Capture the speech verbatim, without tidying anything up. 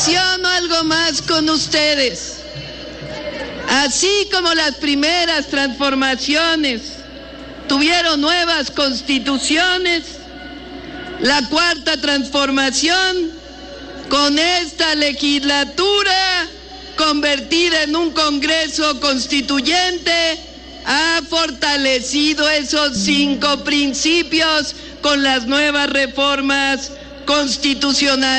reflexiono algo más con ustedes. Así como las primeras transformaciones tuvieron nuevas constituciones, la cuarta transformación, con esta legislatura convertida en un Congreso Constituyente, ha fortalecido esos cinco principios con las nuevas reformas constitucionales.